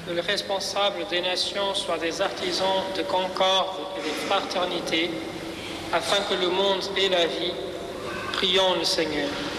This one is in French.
que les responsables des nations soient des artisans de concorde et de fraternité, afin que le monde ait la vie. Prions le Seigneur.